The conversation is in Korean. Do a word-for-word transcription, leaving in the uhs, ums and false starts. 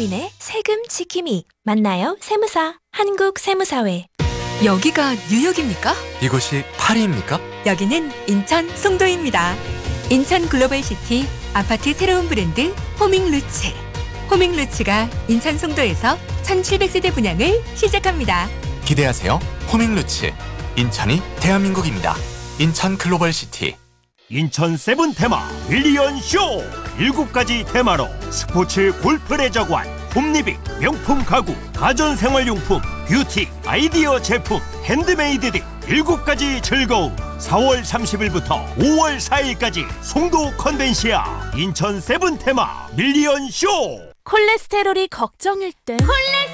서민의 세금 지킴이. 만나요 세무사. 한국세무사회. 여기가 뉴욕입니까? 이곳이 파리입니까? 여기는 인천 송도입니다. 인천 글로벌시티 아파트 새로운 브랜드 호밍루츠. 호밍루츠가 인천 송도에서 천칠백 세대 분양을 시작합니다. 기대하세요. 호밍루츠. 인천이 대한민국입니다. 인천 글로벌시티. 인천 세븐 테마 밀리언 쇼! 일곱 가지 테마로 스포츠 골프 레저관, 홈리빙, 명품 가구, 가전생활용품, 뷰티, 아이디어 제품, 핸드메이드 등 일곱 가지 즐거움. 사월 삼십일부터 오월 사일까지 송도 컨벤시아 인천 세븐 테마 밀리언 쇼! 콜레스테롤이 걱정일 땐 콜레